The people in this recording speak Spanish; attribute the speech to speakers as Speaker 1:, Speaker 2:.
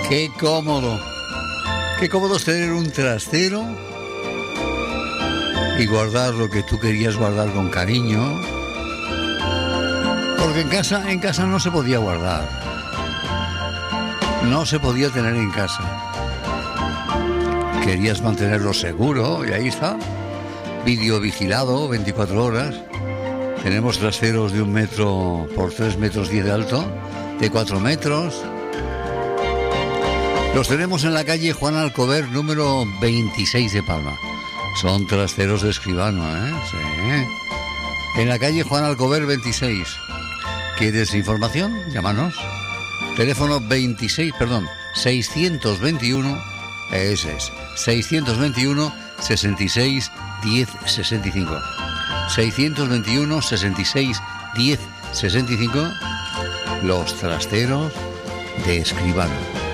Speaker 1: Qué cómodo. Qué cómodo es tener un trastero y guardar lo que tú querías guardar con cariño. Porque en casa no se podía guardar. No se podía tener en casa. Querías mantenerlo seguro y ahí está. Vídeo vigilado 24 horas. Tenemos trasteros de 1 metro por 3 metros 10 de alto, de 4 metros. Los tenemos en la calle Juan Alcover, número 26 de Palma. Son trasteros de escribano, ¿eh? Sí. En la calle Juan Alcover 26. ¿Quieres información? Llámanos. Teléfono 621, ese es, 621 66 10 65. 621 66 10 65. Los trasteros de escribano.